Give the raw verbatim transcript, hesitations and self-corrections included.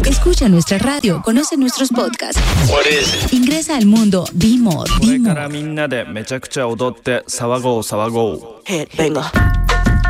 Escucha nuestra radio, conoce nuestros podcasts. What is it? Ingresa al mundo Be More. これからみんなでめちゃくちゃ踊って騒ごう騒ごう。 Headbanger.